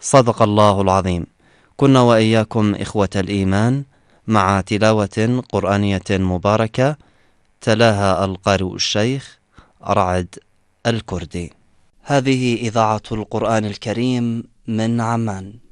صدق الله العظيم. كنا وإياكم إخوة الإيمان مع تلاوة قرآنية مباركة تلاها القارئ الشيخ رعد الكردي. هذه إذاعة القرآن الكريم من عمان.